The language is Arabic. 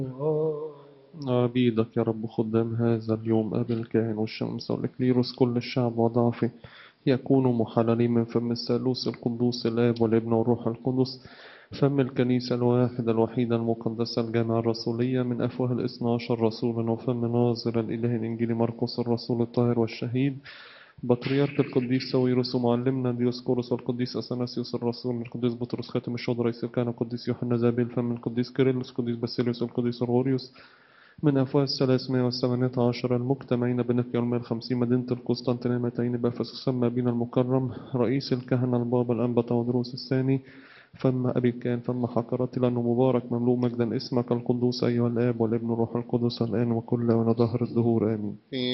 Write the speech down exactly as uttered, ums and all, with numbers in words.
عبيدك يا رب خدام هذا اليوم أبي الكاهن والشمس والإكليروس كل الشعب وضعفه يكونوا محللين من فم الثالوث القدوس الآب والابن والروح القدس فم الكنيسة الواحدة الوحيدة المقدسة الجامعة الرسولية من أفواه الاثنى عشر رسولا وفم ناظر الإله الإنجيلي مرقس الرسول الطاهر والشهيد بطريرك القديس ساويرس ومعلمنا ديوسكورس والقديس أثناسيوس الرسول القديس بطرس خاتم الشهداء رئيس الكهنة القديس يوحنا زابيل فم القديس كيرلس القديس باسيليوس القديس غوريوس من أفواه الثلاثمائة والثمانية عشر المجتمعين بنقي المائة الخمسين مدينة القسطنطينيتين بأفسس سمى بنا المكرم رئيس الكهنة البابا الأنبا تودروس الثاني فما أبي كان فما حقرت لأنه مبارك مملوء مجدا اسمك القدوس أيها الآب والابن والروح القدس الآن وكل وإلى دهر الدهور آمين.